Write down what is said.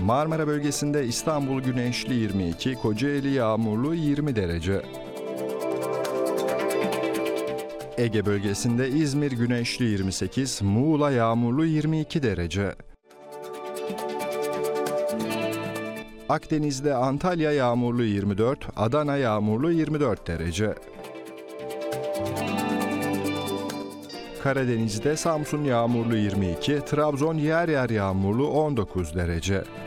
Marmara bölgesinde İstanbul güneşli 22, Kocaeli yağmurlu 20 derece. Ege bölgesinde İzmir güneşli 28, Muğla yağmurlu 22 derece. Akdeniz'de Antalya yağmurlu 24, Adana yağmurlu 24 derece. Karadeniz'de Samsun yağmurlu 22, Trabzon yer yer yağmurlu 19 derece.